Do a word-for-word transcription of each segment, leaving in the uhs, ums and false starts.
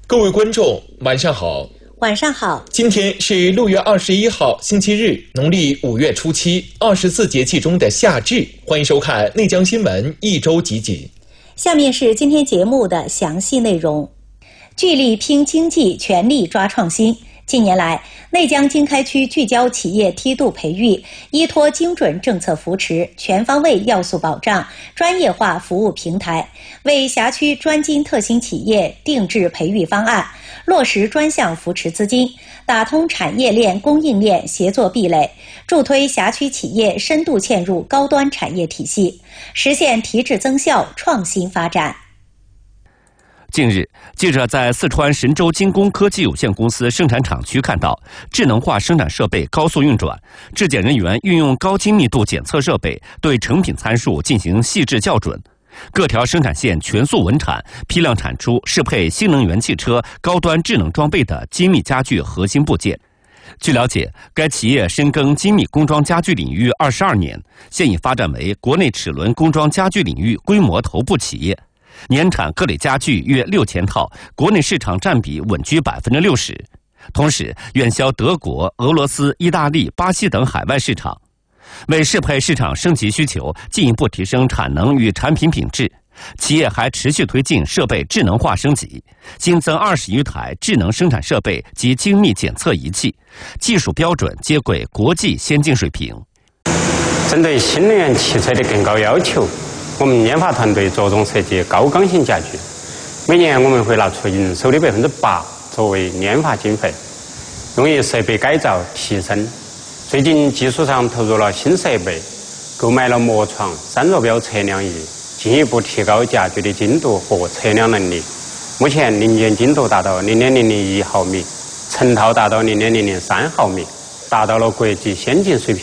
各位观众，晚上好。 晚上好。 今天是六月二十一号，星期日，农历五月初七，二十四节气中的夏至。欢迎收看内江新闻一周集锦。 下面是今天节目的详细内容。聚力拼经济，全力抓创新。近年来，内江经开区聚焦企业梯度培育，依托精准政策扶持、全方位要素保障、专业化服务平台，为辖区专精特新企业定制培育方案，落实专项扶持资金，打通产业链、供应链协作壁垒，助推辖区企业深度嵌入高端产业体系，实现提质增效、创新发展。 近日，记者在四川神州精工科技有限公司生产厂区看到，智能化生产设备高速运转，质检人员运用高精密度检测设备对成品参数进行细致校准，各条生产线全速稳产，批量产出适配新能源汽车高端智能装备的精密家具核心部件。据了解，该企业深耕精密工装家具领域二十二年，现已发展为国内齿轮工装家具领域规模头部企业。年产各类家具约六千套，国内市场占比稳居百分之六十。同时，远销德国、俄罗斯、意大利、巴西等海外市场。为适配市场升级需求，进一步提升产能与产品品质，企业还持续推进设备智能化升级，新增二十余台智能生产设备及精密检测仪器，技术标准接轨国际先进水平。 针对新能源汽车的更高要求，我们研发团队着重设计高刚性家具，每年我们会拿出营收的百分之八作为研发经费，用于设备改造提升。最近技术上投入了新设备，购买了磨床、散热表测量仪，进一步提高家具的精度和测量能力。目前零件精度达到零点零零一毫米，成套达到零点零零三毫米，达到了国际先进水平。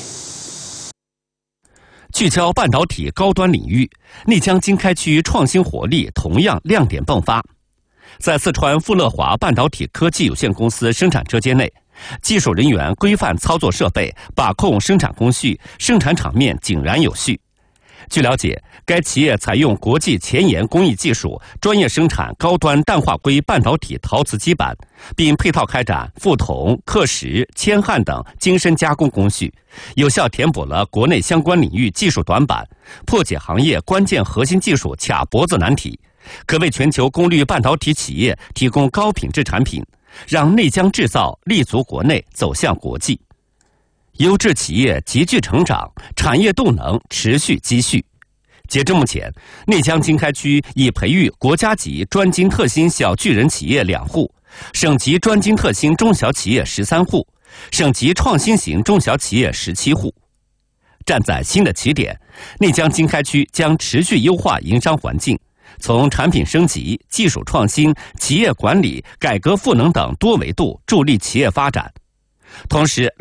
聚焦半导体高端领域，内江经开区创新活力同样亮点迸发。在四川富乐华半导体科技有限公司生产车间内，技术人员规范操作设备，把控生产工序，生产场面井然有序。据了解，该企业采用国际前沿工艺技术，专业生产高端氮化硅半导体陶瓷基板，并配套开展覆铜、刻蚀、铅焊等精深加工工序，有效填补了国内相关领域技术短板，破解行业关键核心技术卡脖子难题，可为全球功率半导体企业提供高品质产品，让内江制造立足国内，走向国际。优质企业急剧成长，产业动能持续积蓄。截至目前，内江经开区已培育国家级专精特新小巨人企业两户，省级专精特新中小企业十三户，省级创新型中小企业十七户。站在新的起点，内江经开区将持续优化营商环境，从产品升级、技术创新、企业管理、改革赋能等多维度助力企业发展，同时